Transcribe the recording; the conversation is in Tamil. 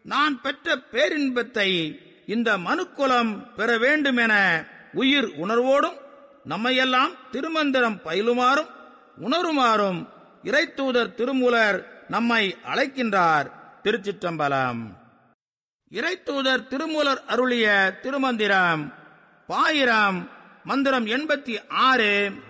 நான் பெற்ற பேரின்பத்தை இந்த மனுக்குலம் பெற வேண்டுமென உயிர் உணர்வோடும் நம்மையெல்லாம் திருமந்திரம் பயிலுமாறும் உணருமாறும் இறைத்தூதர் திருமூலர் நம்மை அழைக்கின்றார். திருச்சிற்றம்பலம். இறைத்தூதர் திருமூலர் அருளிய திருமந்திரம் பாயிரம் மந்திரம் 86.